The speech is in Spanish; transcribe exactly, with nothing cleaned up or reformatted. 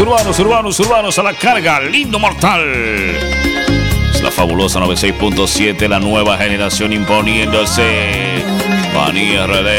Urbanos, urbanos, urbanos a la carga, lindo mortal. Es la fabulosa noventa y seis punto siete, la nueva generación imponiéndose. Manía R D.